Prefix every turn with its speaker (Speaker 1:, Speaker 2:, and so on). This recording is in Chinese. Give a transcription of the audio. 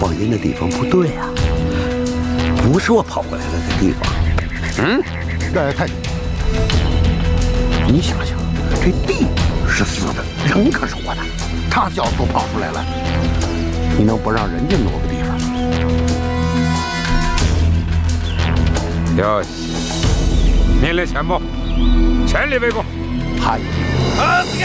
Speaker 1: 放人的地方不对啊，不是我跑回来了的地方。
Speaker 2: 这也太……
Speaker 1: 你想想，这地是死的，人可是活的，他小子都跑出来了，你能不让人家挪个地方？
Speaker 3: 有，命令全部全力围攻。
Speaker 1: 还有。